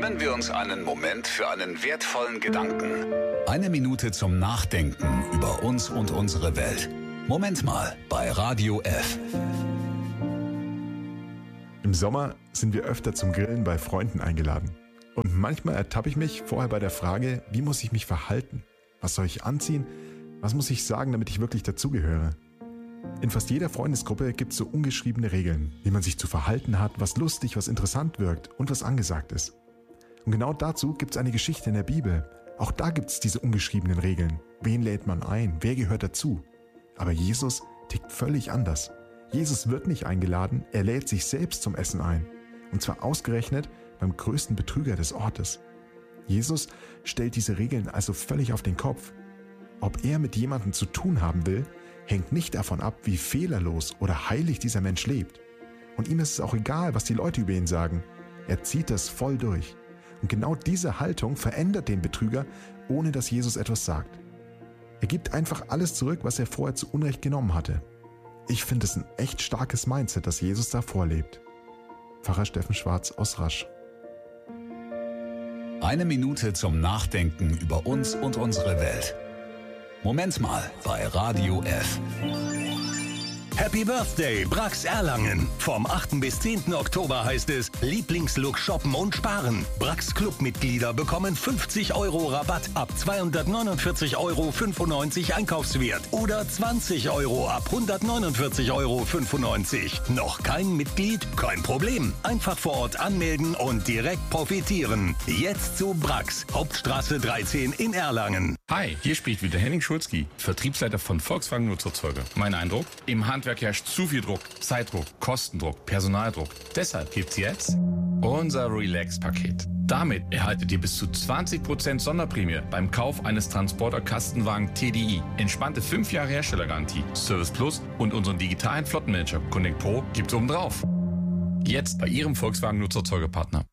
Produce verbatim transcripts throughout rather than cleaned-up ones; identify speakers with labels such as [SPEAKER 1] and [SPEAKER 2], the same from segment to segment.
[SPEAKER 1] Nehmen wir uns einen Moment für einen wertvollen Gedanken. Eine Minute zum Nachdenken über uns und unsere Welt. Moment mal bei Radio F.
[SPEAKER 2] Im Sommer sind wir öfter zum Grillen bei Freunden eingeladen. Und manchmal ertappe ich mich vorher bei der Frage, wie muss ich mich verhalten? Was soll ich anziehen? Was muss ich sagen, damit ich wirklich dazugehöre? In fast jeder Freundesgruppe gibt es so ungeschriebene Regeln, wie man sich zu verhalten hat, was lustig, was interessant wirkt und was angesagt ist. Und genau dazu gibt es eine Geschichte in der Bibel. Auch da gibt es diese ungeschriebenen Regeln. Wen lädt man ein? Wer gehört dazu? Aber Jesus tickt völlig anders. Jesus wird nicht eingeladen, er lädt sich selbst zum Essen ein. Und zwar ausgerechnet beim größten Betrüger des Ortes. Jesus stellt diese Regeln also völlig auf den Kopf. Ob er mit jemandem zu tun haben will, hängt nicht davon ab, wie fehlerlos oder heilig dieser Mensch lebt. Und ihm ist es auch egal, was die Leute über ihn sagen. Er zieht das voll durch. Und genau diese Haltung verändert den Betrüger, ohne dass Jesus etwas sagt. Er gibt einfach alles zurück, was er vorher zu Unrecht genommen hatte. Ich finde es ein echt starkes Mindset, das Jesus da vorlebt. Pfarrer Steffen Schwarz aus Rasch.
[SPEAKER 1] Eine Minute zum Nachdenken über uns und unsere Welt. Moment mal bei Radio F.
[SPEAKER 3] Happy Birthday, Brax Erlangen. Vom achten bis zehnten Oktober heißt es Lieblingslook shoppen und sparen. Brax Clubmitglieder bekommen fünfzig Euro Rabatt ab zweihundertneunundvierzig Euro fünfundneunzig Einkaufswert oder zwanzig Euro ab hundertneunundvierzig Euro fünfundneunzig. Noch kein Mitglied? Kein Problem. Einfach vor Ort anmelden und direkt profitieren. Jetzt zu Brax, Hauptstraße dreizehn in Erlangen.
[SPEAKER 4] Hi, hier spricht wieder Henning Schulzki, Vertriebsleiter von Volkswagen Nutzerzeuger. Mein Eindruck? Im Handwerk herrscht zu viel Druck, Zeitdruck, Kostendruck, Personaldruck. Deshalb gibt's jetzt unser Relax-Paket. Damit erhaltet ihr bis zu zwanzig Prozent Sonderprämie beim Kauf eines Transporter-Kastenwagen T D I. Entspannte fünf Jahre Herstellergarantie, Service Plus und unseren digitalen Flottenmanager Connect Pro gibt's obendrauf. Jetzt bei Ihrem Volkswagen Nutzerzeugerpartner.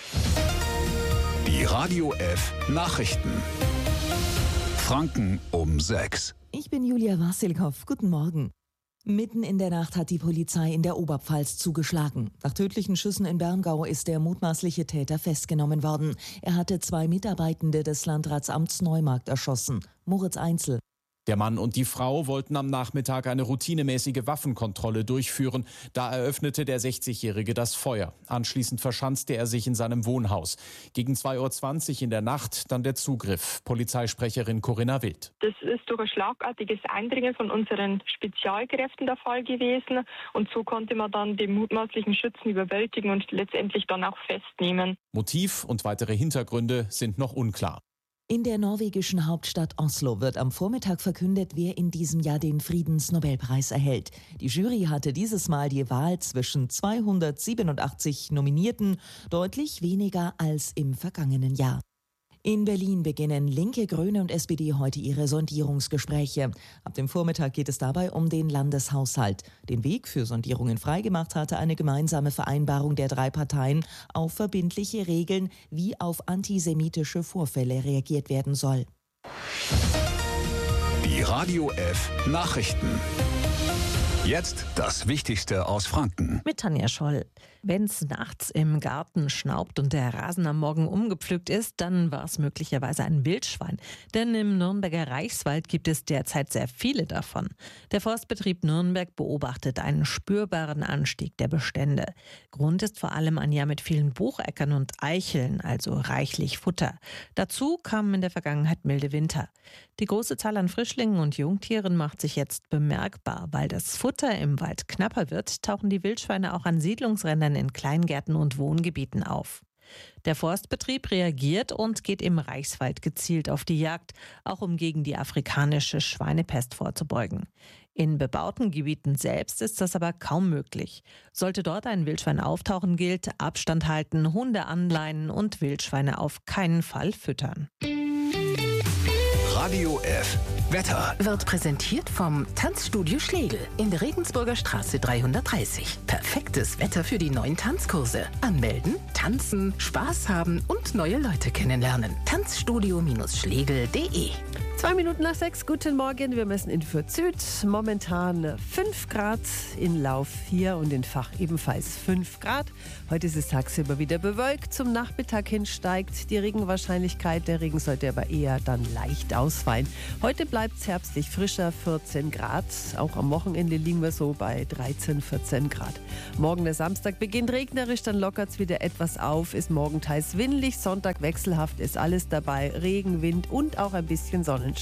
[SPEAKER 1] Die Radio F Nachrichten. Franken um sechs.
[SPEAKER 5] Ich bin Julia Wassilkow. Guten Morgen. Mitten in der Nacht hat die Polizei in der Oberpfalz zugeschlagen. Nach tödlichen Schüssen in Berngau ist der mutmaßliche Täter festgenommen worden. Er hatte zwei Mitarbeitende des Landratsamts Neumarkt erschossen. Moritz Einzel.
[SPEAKER 6] Der Mann und die Frau wollten am Nachmittag eine routinemäßige Waffenkontrolle durchführen. Da eröffnete der sechzigjährige das Feuer. Anschließend verschanzte er sich in seinem Wohnhaus. Gegen zwei Uhr zwanzig in der Nacht dann der Zugriff. Polizeisprecherin Corinna Wild.
[SPEAKER 7] Das ist durch ein schlagartiges Eindringen von unseren Spezialkräften der Fall gewesen. Und so konnte man dann den mutmaßlichen Schützen überwältigen und letztendlich dann auch festnehmen.
[SPEAKER 6] Motiv und weitere Hintergründe sind noch unklar.
[SPEAKER 5] In der norwegischen Hauptstadt Oslo wird am Vormittag verkündet, wer in diesem Jahr den Friedensnobelpreis erhält. Die Jury hatte dieses Mal die Wahl zwischen zweihundertsiebenundachtzig Nominierten, deutlich weniger als im vergangenen Jahr. In Berlin beginnen Linke, Grüne und S P D heute ihre Sondierungsgespräche. Ab dem Vormittag geht es dabei um den Landeshaushalt. Den Weg für Sondierungen freigemacht hatte eine gemeinsame Vereinbarung der drei Parteien auf verbindliche Regeln, wie auf antisemitische Vorfälle reagiert werden soll.
[SPEAKER 1] Die Radio F Nachrichten. Jetzt das Wichtigste aus Franken.
[SPEAKER 8] Mit Tanja Scholl. Wenn's nachts im Garten schnaubt und der Rasen am Morgen umgepflügt ist, dann war es möglicherweise ein Wildschwein. Denn im Nürnberger Reichswald gibt es derzeit sehr viele davon. Der Forstbetrieb Nürnberg beobachtet einen spürbaren Anstieg der Bestände. Grund ist vor allem ein Jahr mit vielen Bucheckern und Eicheln, also reichlich Futter. Dazu kamen in der Vergangenheit milde Winter. Die große Zahl an Frischlingen und Jungtieren macht sich jetzt bemerkbar. Weil das Futter im Wald knapper wird, tauchen die Wildschweine auch an Siedlungsrändern in Kleingärten und Wohngebieten auf. Der Forstbetrieb reagiert und geht im Reichswald gezielt auf die Jagd, auch um gegen die afrikanische Schweinepest vorzubeugen. In bebauten Gebieten selbst ist das aber kaum möglich. Sollte dort ein Wildschwein auftauchen, gilt Abstand halten, Hunde anleinen und Wildschweine auf keinen Fall füttern.
[SPEAKER 1] Radio F Wetter
[SPEAKER 9] wird präsentiert vom Tanzstudio Schlegel in der Regensburger Straße dreihundertdreißig. Perfektes Wetter für die neuen Tanzkurse. Anmelden, tanzen, Spaß haben und neue Leute kennenlernen. Tanzstudio Schlegel punkt de
[SPEAKER 10] Zwei Minuten nach sechs, guten Morgen. Wir messen in Fürth Süd momentan fünf Grad, in Lauf vier und in Fach ebenfalls fünf Grad. Heute ist es tagsüber wieder bewölkt. Zum Nachmittag hin steigt die Regenwahrscheinlichkeit. Der Regen sollte aber eher dann leicht ausfallen. Heute bleibt es herbstlich frischer, vierzehn Grad. Auch am Wochenende liegen wir so bei dreizehn, vierzehn Grad. Morgen der Samstag beginnt regnerisch, dann lockert es wieder etwas auf. Ist morgen teils windig, Sonntag wechselhaft, ist alles dabei. Regen, Wind und auch ein bisschen Sonnenschein.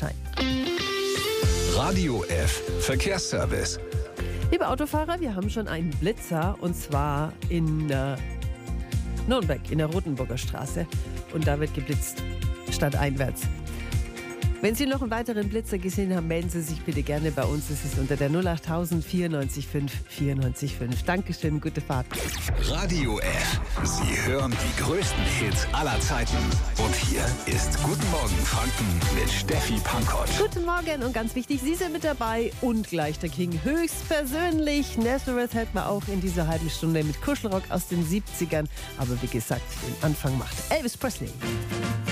[SPEAKER 1] Radio F Verkehrsservice.
[SPEAKER 10] Liebe Autofahrer, wir haben schon einen Blitzer und zwar in äh, Nürnberg, in der Rotenburger Straße. Und da wird geblitzt, stadteinwärts. Wenn Sie noch einen weiteren Blitzer gesehen haben, melden Sie sich bitte gerne bei uns. Es ist unter der null acht tausend vierundneunzig fünf vierundneunzig fünf. Dankeschön, gute Fahrt.
[SPEAKER 1] Radio F. Sie hören die größten Hits aller Zeiten. Und hier ist Guten Morgen Franken mit Steffi Pankott.
[SPEAKER 10] Guten Morgen und ganz wichtig, Sie sind mit dabei und gleich der King höchstpersönlich. Nazareth hält man auch in dieser halben Stunde mit Kuschelrock aus den siebzigern. Aber wie gesagt, den Anfang macht Elvis Presley.